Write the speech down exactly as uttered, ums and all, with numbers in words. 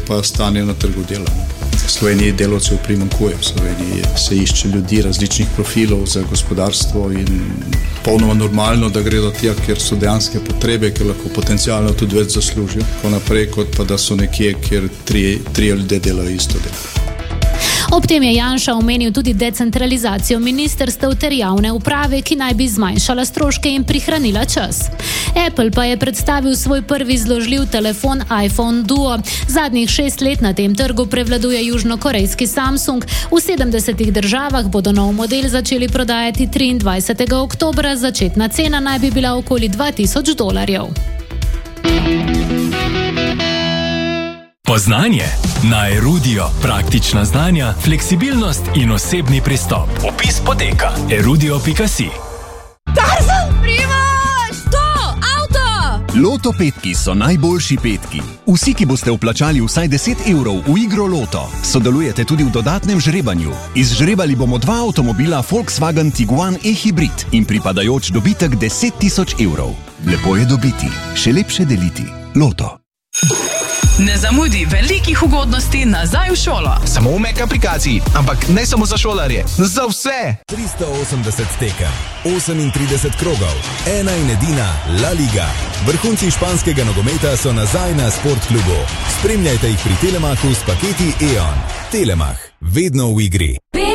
pa stanje na trgu dela. V Sloveniji delavcev primanjkuje, v Sloveniji se išče ljudi različnih profilov za gospodarstvo in polnoma normalno, da gredo tja, kjer so dejanske potrebe, ker lahko potencialno tudi več zaslužijo, tako naprej, kot pa da so nekje, kjer tri, tri ljudje delajo isto delo. Ob tem je Janša omenil tudi decentralizacijo ministrstev ter javne uprave, ki naj bi zmanjšala stroške in prihranila čas. Apple pa je predstavil svoj prvi zložljiv telefon iPhone Duo. Zadnjih šest let na tem trgu prevladuje južnokorejski Samsung. V sedemdesetih državah bodo nov model začeli prodajati triindvajsetega oktobra, začetna cena naj bi bila okoli dva tisoč dolarjev. Poznanje na Erudio. Praktična znanja, fleksibilnost in osebni pristop. Opis poteka erudio pika si. Tarzan, Primož! To! Avto! Loto petki so najboljši petki. Vsi, ki boste vplačali vsaj deset evrov v igro Loto, sodelujete tudi v dodatnem žrebanju. Izžrebali bomo dva avtomobila Volkswagen Tiguan e-hybrid in pripadajoč dobitek deset tisoč evrov. Lepo je dobiti, še lepše deliti. Loto. Ne zamudi velikih ugodnosti nazaj v šolo. Samo v Mac aplikaciji, ampak ne samo za šolarje, za vse. tristo osemdeset tekem, osemintrideset krogov, ena in edina La Liga. Vrhunci španskega nogometa so nazaj na Sportklubu. Spremljajte jih pri Telemachu s paketi E O N. Telemach, vedno v igri.